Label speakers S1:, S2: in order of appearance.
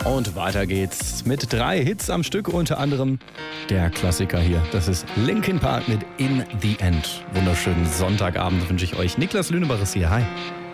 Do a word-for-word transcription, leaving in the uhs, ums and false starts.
S1: Und weiter geht's mit drei Hits am Stück, unter anderem der Klassiker hier. Das ist Linkin Park mit In the End. Wunderschönen Sonntagabend wünsche ich euch. Niklas Lünebach ist hier. Hi.